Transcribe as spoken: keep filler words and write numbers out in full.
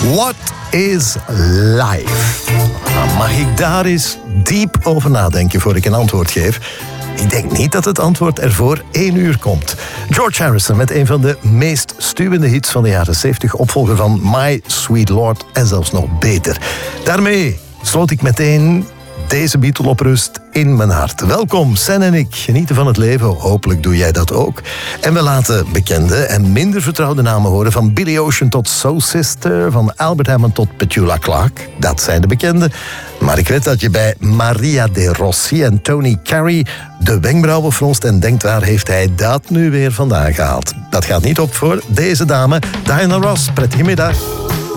What is life? Mag ik daar eens diep over nadenken voor ik een antwoord geef? Ik denk niet dat het antwoord er voor één uur komt. George Harrison met een van de meest stuwende hits van de jaren zeventig, opvolger van My Sweet Lord en zelfs nog beter. Daarmee sloot ik meteen deze Beatle op rust in mijn hart. Welkom, Sen en ik genieten van het leven. Hopelijk doe jij dat ook. En we laten bekende en minder vertrouwde namen horen. Van Billy Ocean tot Soul Sister, van Albert Hammond tot Petula Clark. Dat zijn de bekende. Maar ik weet dat je bij Maria de Rossi en Tony Carey de wenkbrauwen fronst en denkt, waar heeft hij dat nu weer vandaan gehaald? Dat gaat niet op voor deze dame, Diana Ross. Prettige middag.